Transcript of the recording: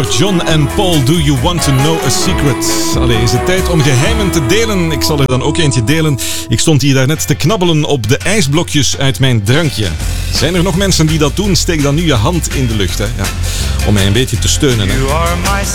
John en Paul, do you want to know a secret? Allee, is het tijd om geheimen te delen? Ik zal er dan ook eentje delen. Ik stond hier daarnet te knabbelen op de ijsblokjes uit mijn drankje. Zijn er nog mensen die dat doen? Steek dan nu je hand in de lucht, hè? Ja, om mij een beetje te steunen. Hè?